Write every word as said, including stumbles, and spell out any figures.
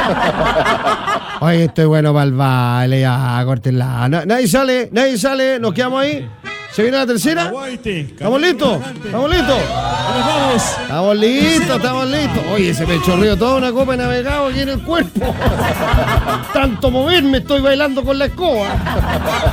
Oye, estoy bueno para el baile, ya, córtenla. Na- nadie sale, nadie sale, nos quedamos ahí. ¿Se viene la tercera? ¿Estamos listos? ¿Estamos listos? Estamos listos, estamos listos. Oye, se me chorreó toda una copa de navegado aquí en el cuerpo. Tanto moverme, estoy bailando con la escoba.